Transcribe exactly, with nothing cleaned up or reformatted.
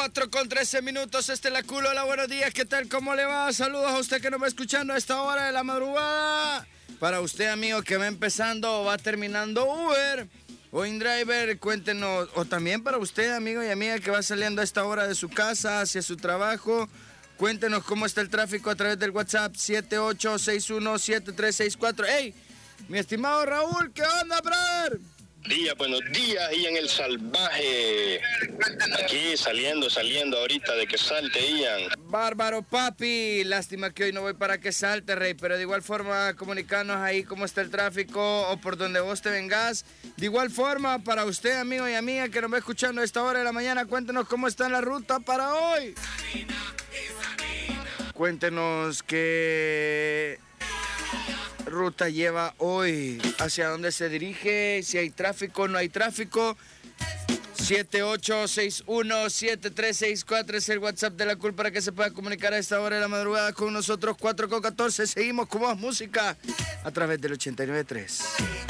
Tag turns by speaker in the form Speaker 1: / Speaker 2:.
Speaker 1: cuatro con trece minutos, este es la culo. Hola, buenos días, ¿qué tal? ¿Cómo le va? Saludos a usted que nos va escuchando a esta hora de la madrugada. Para usted, amigo, que va empezando o va terminando Uber o InDriver, cuéntenos. O también para usted, amigo y amiga, que va saliendo a esta hora de su casa hacia su trabajo, cuéntenos cómo está el tráfico a través del WhatsApp siete ocho seis uno siete tres seis cuatro. ¡Ey! Mi estimado Raúl, ¿qué onda, brother?
Speaker 2: Día, buenos días, y en el salvaje, aquí saliendo, saliendo ahorita de que salte, Ian.
Speaker 1: Bárbaro, papi, lástima que hoy no voy para que salte, rey, pero de igual forma comunicarnos ahí cómo está el tráfico o por donde vos te vengas. De igual forma, para usted, amigo y amiga que nos va escuchando a esta hora de la mañana, cuéntenos cómo está la ruta para hoy. Cuéntenos qué ruta lleva hoy, hacia dónde se dirige, si hay tráfico, no hay tráfico. siete ocho seis uno siete tres seis cuatro es el WhatsApp de la Cool para que se pueda comunicar a esta hora de la madrugada con nosotros. Cuatro con catorce, seguimos con más música a través del ochenta y nueve punto tres.